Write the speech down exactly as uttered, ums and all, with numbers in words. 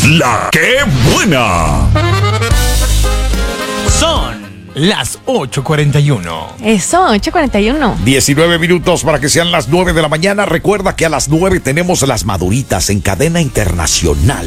La que buena. Son las ocho cuarenta y uno. Eso, ocho cuarenta y uno. diecinueve minutos para que sean las nueve de la mañana. Recuerda que a las nueve tenemos las Maduritas en cadena internacional.